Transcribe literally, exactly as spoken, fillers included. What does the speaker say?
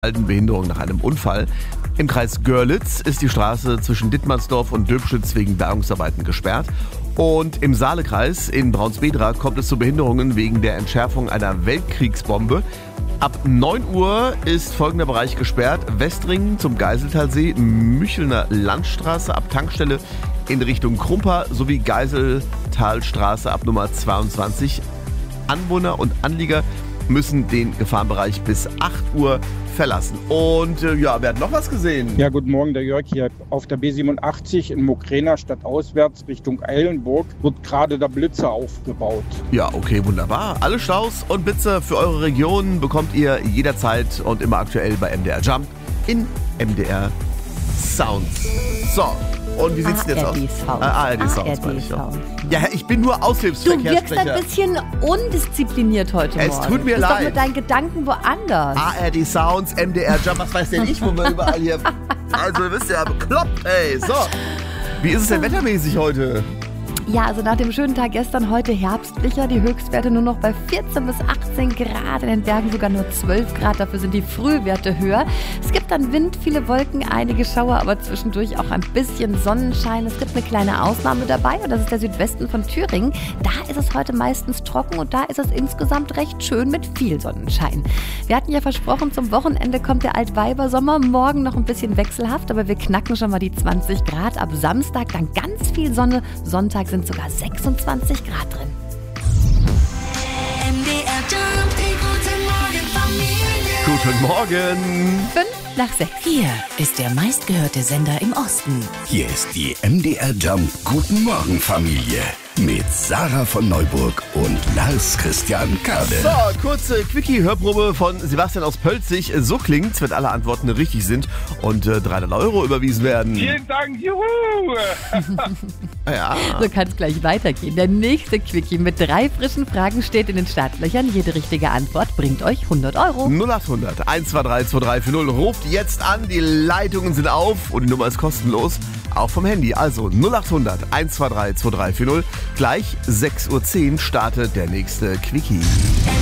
Behinderung nach einem Unfall. Im Kreis Görlitz ist die Straße zwischen Dittmannsdorf und Döbschütz wegen Bergungsarbeiten gesperrt. Und im Saalekreis in Braunsbedra kommt es zu Behinderungen wegen der Entschärfung einer Weltkriegsbombe. Ab neun Uhr ist folgender Bereich gesperrt: Westringen zum Geiseltalsee, Müchelner Landstraße ab Tankstelle in Richtung Krumpa sowie Geiseltalstraße ab Nummer zweiundzwanzig. Anwohner und Anlieger müssen den Gefahrenbereich bis acht Uhr verlassen. Und äh, ja, wer hat noch was gesehen? Ja, guten Morgen, der Jörg hier. Auf der B siebenundachtzig in Mokrena stadtauswärts Richtung Eilenburg wird gerade der Blitzer aufgebaut. Ja, okay, wunderbar. Alle Staus und Blitzer für eure Region bekommt ihr jederzeit und immer aktuell bei M D R Jump in M D R Sounds. So, und wie sieht's denn jetzt aus? Sounds. Ah, A R D Sounds. A R D Sounds. Ja, ich bin nur Du Aushilfsverkehrssprecher. wirkst ein bisschen undiszipliniert heute Morgen. Es tut mir du bist leid. doch mit deinen Gedanken woanders. A R D Sounds, M D R Jump, was weiß denn ich, wo wir überall hier... Also, ihr wisst ja, bekloppt, ey. So, wie ist es denn wettermäßig heute? Ja, also nach dem schönen Tag gestern heute herbstlicher. Die Höchstwerte nur noch bei vierzehn bis achtzehn Grad. In den Bergen sogar nur zwölf Grad. Dafür sind die Frühwerte höher. Es gibt dann Wind, viele Wolken, einige Schauer, aber zwischendurch auch ein bisschen Sonnenschein. Es gibt eine kleine Ausnahme dabei und das ist der Südwesten von Thüringen. Da ist es heute meistens trocken und da ist es insgesamt recht schön mit viel Sonnenschein. Wir hatten ja versprochen, zum Wochenende kommt der Altweibersommer. Morgen noch ein bisschen wechselhaft, aber wir knacken schon mal die zwanzig Grad. Ab Samstag dann ganz viel Sonne. Sonntag sind sogar sechsundzwanzig Grad drin. M D R Jump, die gute Morgen Familie. Guten Morgen. Fünf nach sechs. Hier ist der meistgehörte Sender im Osten. Hier ist die M D R Jump Guten Morgen Familie mit Sarah von Neuburg und Lars Christian Kade. So, kurze Quickie-Hörprobe von Sebastian aus Pölzig. So klingt's, wenn alle Antworten richtig sind und äh, dreihundert Euro überwiesen werden. Vielen Dank, juhu! Ja. So kann es gleich weitergehen. Der nächste Quickie mit drei frischen Fragen steht in den Startlöchern. Jede richtige Antwort bringt euch hundert Euro. null acht hundert eins zwei drei zwei drei vier null. Ruft jetzt an, die Leitungen sind auf und die Nummer ist kostenlos. Auch vom Handy. Also null acht hundert eins zwei drei zwei drei vier null. Gleich sechs Uhr zehn startet der nächste Quickie.